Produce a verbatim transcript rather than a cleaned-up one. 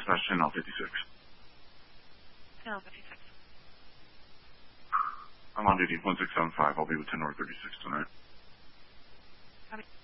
dispatch ten L fifty-six. ten L fifty-six. I'm on duty one six seven five. I'll be with ten North thirty-six tonight. Copy.